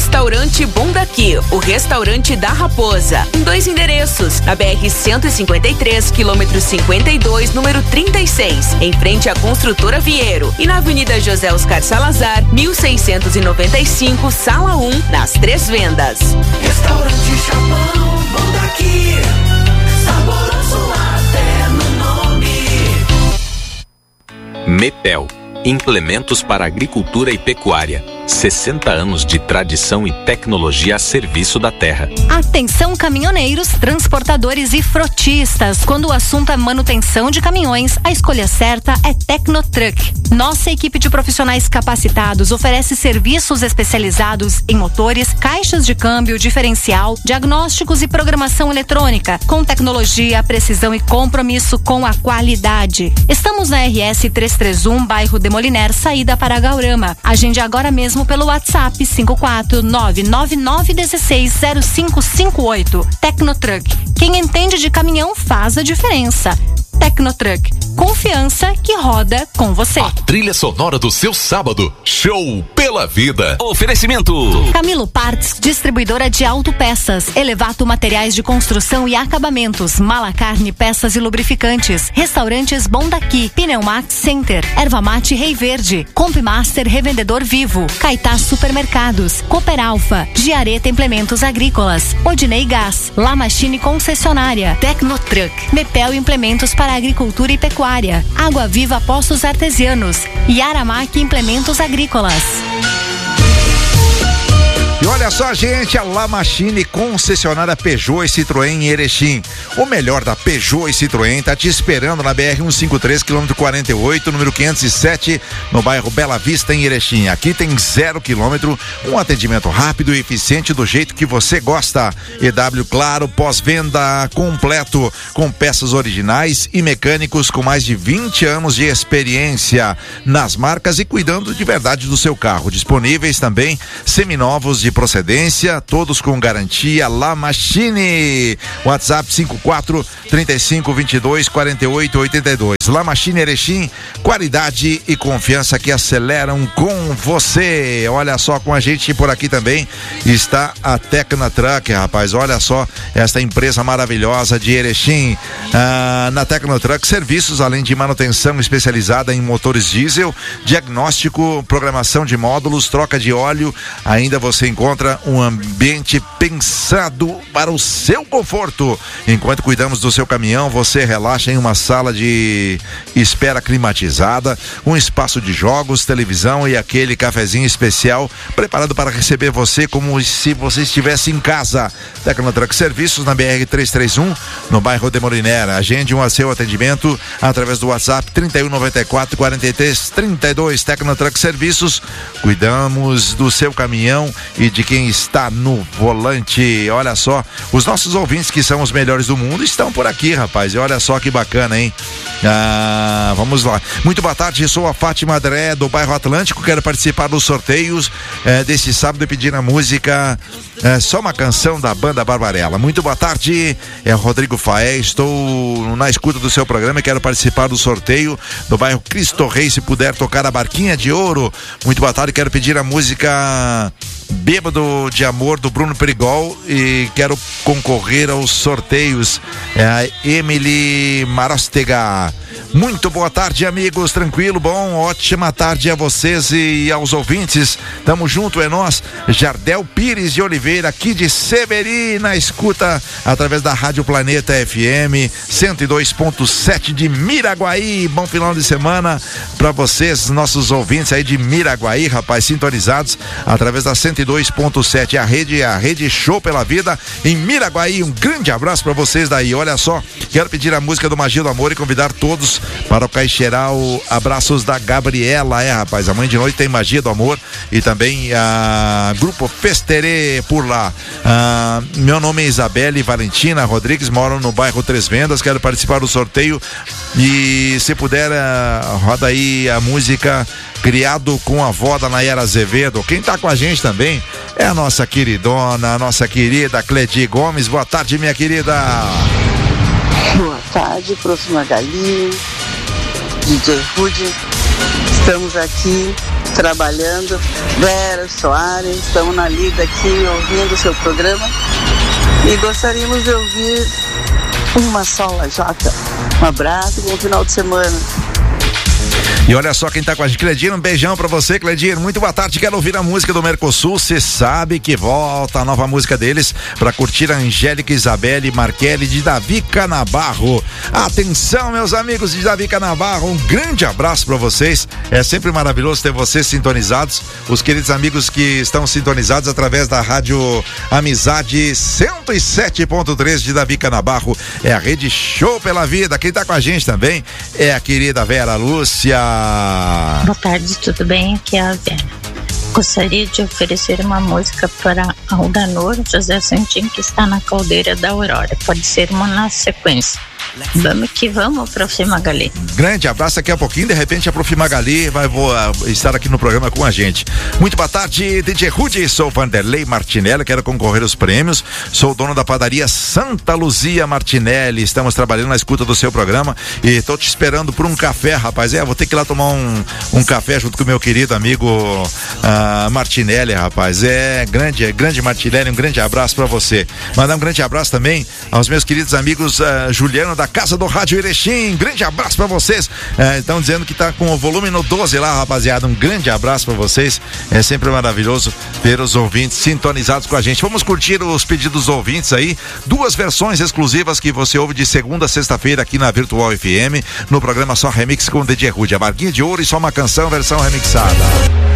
Restaurante Bom Daqui, o restaurante da Raposa. Em 2 endereços, na BR-153, quilômetro 52, número 36, em frente à Construtora Vieiro. E na Avenida José Oscar Salazar, 1695, Sala 1, nas 3 Vendas. Restaurante Chapão, Bom Daqui, saboroso até no nome. Mepel, implementos para agricultura e pecuária. 60 anos de tradição e tecnologia a serviço da terra. Atenção caminhoneiros, transportadores e frotistas. Quando o assunto é manutenção de caminhões, a escolha certa é Tecnotruck. Nossa equipe de profissionais capacitados oferece serviços especializados em motores, caixas de câmbio, diferencial, diagnósticos e programação eletrônica, com tecnologia, precisão e compromisso com a qualidade. Estamos na RS 331, bairro Demoliner, saída para Gaurama. Agende agora mesmo pelo WhatsApp 54999160558. Tecnotruck. Quem entende de caminhão faz a diferença. Tecnotruck. Confiança que roda com você. A trilha sonora do seu sábado. Show pela vida. Oferecimento Camilo Parts, distribuidora de autopeças. Elevato Materiais de Construção e Acabamentos. Malacarne Peças e Lubrificantes. Restaurantes Bom Daqui. Pneumax Center. Erva Mate Rei Verde. Compmaster Revendedor Vivo. Caetá Supermercados. Cooper Alfa. Giareta Implementos Agrícolas. Odinei Gás. La Machine Concessionária. Tecnotruck. Mepel Implementos para Agricultura e Pecuária. Água Viva Poços Artesianos. Yaramac Implementos Agrícolas. E olha só, gente, a La Machine concessionária Peugeot e Citroën em Erechim. O melhor da Peugeot e Citroën tá te esperando na BR-153, quilômetro 48, número 507, no bairro Bela Vista, em Erechim. Aqui tem 0 quilômetro, um atendimento rápido e eficiente do jeito que você gosta. EW Claro, pós-venda completo, com peças originais e mecânicos com mais de 20 anos de experiência nas marcas e cuidando de verdade do seu carro. Disponíveis também seminovos de procedência, todos com garantia. La Machine, WhatsApp 54 35 22 48 82. La Machine Erechim, qualidade e confiança que aceleram com você. Olha só, com a gente por aqui também está a Tecnotruck, rapaz. Olha só esta empresa maravilhosa de Erechim. Na Tecnotruck, serviços além de manutenção especializada em motores diesel, diagnóstico, programação de módulos, troca de óleo. Ainda você encontra um ambiente pensado para o seu conforto. Enquanto cuidamos do seu caminhão, você relaxa em uma sala de espera climatizada, um espaço de jogos, televisão e aquele cafezinho especial preparado para receber você como se você estivesse em casa. Tecnotruck Serviços na BR-331, no bairro Demoliner. Agende um a seu atendimento através do WhatsApp 3194-4332. Tecnotruck Serviços, cuidamos do seu caminhão e de quem está no volante. Olha só, os nossos ouvintes que são os melhores do mundo estão por aqui, rapaz, e olha só que bacana, hein? Vamos lá. Muito boa tarde, sou a Fátima André do bairro Atlântico, quero participar dos sorteios desse sábado e pedir a música Só uma Canção da banda Barbarella. Muito boa tarde, é Rodrigo Faé, estou na escuta do seu programa e quero participar do sorteio do bairro Cristo Rei, se puder tocar a Barquinha de Ouro. Muito boa tarde, quero pedir a música Bêbado de Amor do Bruno Perigol e quero concorrer aos sorteios. É a Emily Marostega. Muito boa tarde, amigos, tranquilo, bom, ótima tarde a vocês e aos ouvintes, tamo junto, é nós. Jardel Pires de Oliveira, aqui de Severi, na escuta através da Rádio Planeta FM 102.7 de Miraguaí. Bom final de semana pra vocês, nossos ouvintes aí de Miraguaí, rapaz, sintonizados através da 102.7, a rede Show pela Vida em Miraguaí. Um grande abraço pra vocês daí. Olha só, quero pedir a música do Magia do Amor e convidar todos para o Caixeral. Abraços da Gabriela, rapaz, a mãe de noite tem Magia do Amor e também a Grupo Festerê por lá. Meu nome é Isabelle Valentina Rodrigues, moro no bairro Três Vendas, quero participar do sorteio e se puder, roda aí a música Criado com a Vó da Nayara Azevedo. Quem tá com a gente também é a nossa queridona, a nossa querida Cledi Gomes. Boa tarde, minha querida. Boa tarde, Próxima Galinha, DJ Rude. Estamos aqui trabalhando. Vera, Soares, estamos na lida aqui ouvindo o seu programa e gostaríamos de ouvir Uma Só Lajota. Um abraço, bom final de semana. E olha só quem tá com a gente, Cledino, um beijão pra você, Cledino, muito boa tarde, quero ouvir a música do Mercosul, cê sabe que volta a nova música deles pra curtir a Angélica Isabelle Marquelli de Davi Canabarro. Atenção, meus amigos de Davi Canabarro, um grande abraço pra vocês, é sempre maravilhoso ter vocês sintonizados, os queridos amigos que estão sintonizados através da Rádio Amizade 107.3 de Davi Canabarro, é a rede Show pela Vida. Quem tá com a gente também é a querida Vera Lúcia. Boa tarde, tudo bem? Aqui é a Vera. Gostaria de oferecer uma música para Aldanor José Santin, que está na Caldeira da Aurora. Pode ser uma na sequência. Vamos que vamos, Prof. Magali. Grande abraço, daqui a pouquinho, de repente a Prof. Magali vai estar aqui no programa com a gente. Muito boa tarde, DJ Rudy, sou Vanderlei Martinelli, quero concorrer aos prêmios, sou dono da padaria Santa Luzia Martinelli, estamos trabalhando na escuta do seu programa e estou te esperando por um café, rapaz, vou ter que ir lá tomar um café junto com o meu querido amigo Martinelli, rapaz, grande Martinelli, um grande abraço pra você. Mandar um grande abraço também aos meus queridos amigos Juliano da Casa do Rádio Erechim, grande abraço pra vocês, estão dizendo que tá com o volume no 12 lá, rapaziada, um grande abraço pra vocês, é sempre maravilhoso ter os ouvintes sintonizados com a gente. Vamos curtir os pedidos dos ouvintes aí, 2 versões exclusivas que você ouve de segunda a sexta-feira aqui na Virtual FM, no programa Só Remix com o DJ Rudy, a Barquinha de Ouro e Só Uma Canção, versão remixada.